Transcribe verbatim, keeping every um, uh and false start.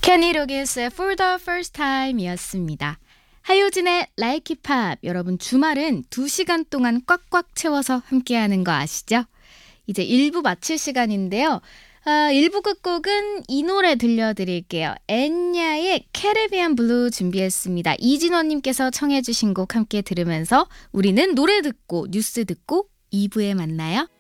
케니 로긴스의 For the First Time 이었습니다. 하효진의 Like It Pop. 여러분 주말은 두 시간 동안 꽉꽉 채워서 함께하는 거 아시죠? 이제 일 부 마칠 시간인데요. 아, 일 부 끝곡은 이 노래 들려드릴게요. 엔야의 캐리비안 블루 준비했습니다. 이진원님께서 청해 주신 곡 함께 들으면서 우리는 노래 듣고 뉴스 듣고 이 부에 만나요.